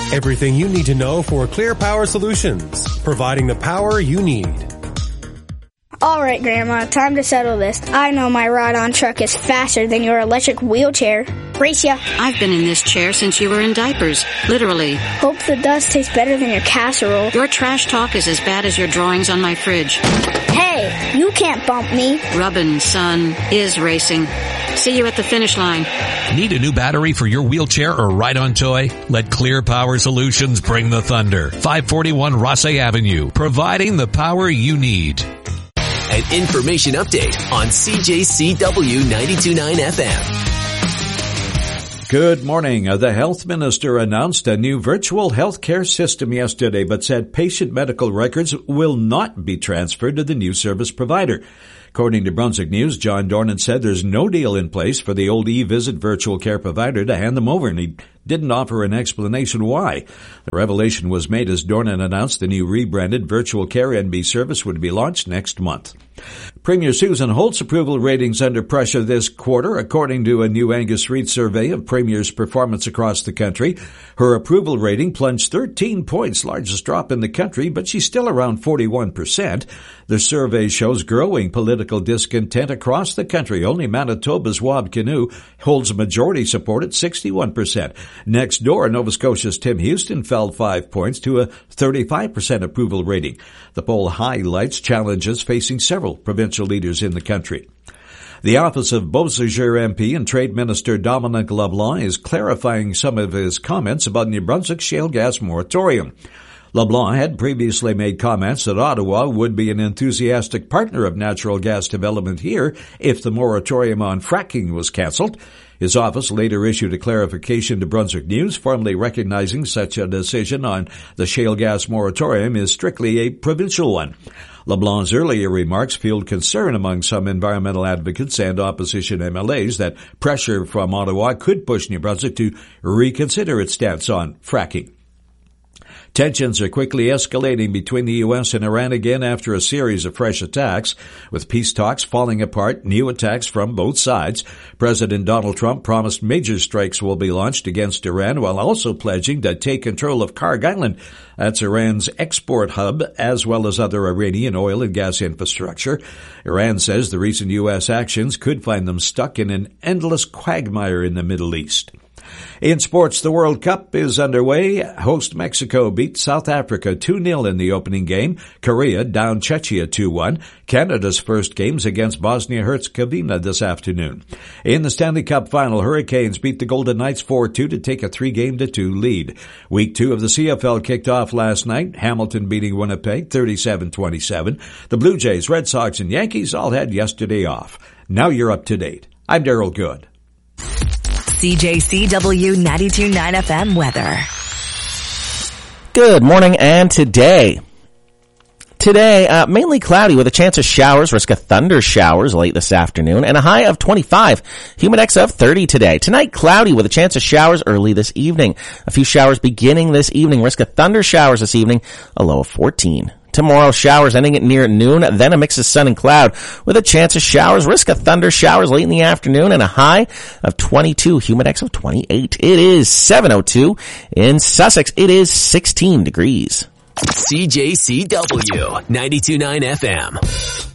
Everything you need to know for Clear Power Solutions, providing the power you need. All right, Grandma, time to settle this. I know my ride-on truck is faster than your electric wheelchair. Brace ya. I've been in this chair since you were in diapers, literally. Hope the dust tastes better than your casserole. Your trash talk is as bad as your drawings on my fridge. Hey, you can't bump me. Rubbin', son, is racing. See you at the finish line. Need a new battery for your wheelchair or ride-on toy? Let Clear Power Solutions bring the thunder. 541 Rossay Avenue, providing the power you need. An information update on CJCW 92.9 FM. Good morning. The health minister announced a new virtual healthcare system yesterday, but said patient medical records will not be transferred to the new service provider. According to Brunswick News, John Dornan said there's no deal in place for the old eVisit virtual care provider to hand them over, and he didn't offer an explanation why. The revelation was made as Dornan announced the new rebranded virtual care NB service would be launched next month. Premier Susan Holt's approval ratings under pressure this quarter, according to a new Angus Reid survey of Premier's performance across the country. Her approval rating plunged 13 points, largest drop in the country, but she's still around 41%. The survey shows growing political discontent across the country. Only Manitoba's Wab Kinew holds majority support at 61%. Next door, Nova Scotia's Tim Houston fell 5 points to a 35% approval rating. The poll highlights challenges facing several provincial leaders in the country. The office of Beausejour MP and Trade Minister Dominic LeBlanc is clarifying some of his comments about New Brunswick's shale gas moratorium. LeBlanc had previously made comments that Ottawa would be an enthusiastic partner of natural gas development here if the moratorium on fracking was cancelled. His office later issued a clarification to Brunswick News, formally recognizing such a decision on the shale gas moratorium is strictly a provincial one. LeBlanc's earlier remarks fueled concern among some environmental advocates and opposition MLAs that pressure from Ottawa could push New Brunswick to reconsider its stance on fracking. Tensions are quickly escalating between the U.S. and Iran again after a series of fresh attacks. With peace talks falling apart, new attacks from both sides. President Donald Trump promised major strikes will be launched against Iran while also pledging to take control of Kharg Island. That's Iran's export hub, as well as other Iranian oil and gas infrastructure. Iran says the recent U.S. actions could find them stuck in an endless quagmire in the Middle East. In sports, the World Cup is underway. Host Mexico beat South Africa 2-0 in the opening game. Korea downed Czechia 2-1. Canada's first games against Bosnia-Herzegovina this afternoon. In the Stanley Cup final, Hurricanes beat the Golden Knights 4-2 to take a 3-2 lead. Week 2 of the CFL kicked off last night. Hamilton beating Winnipeg 37-27. The Blue Jays, Red Sox, and Yankees all had yesterday off. Now you're up to date. I'm Daryl Good. CJCW 92.9 FM weather. Good morning, and today, mainly cloudy with a chance of showers, risk of thunder showers late this afternoon, and a high of 25. Humidex of 30 today. Tonight, cloudy with a chance of showers early this evening. A few showers beginning this evening, risk of thunder showers this evening, a low of 14. Tomorrow, showers ending at near noon, then a mix of sun and cloud with a chance of showers, risk of thunder showers late in the afternoon, and a high of 22, humidex of 28. It is 7:02 in Sussex. It is 16 degrees. CJCW 92.9 FM.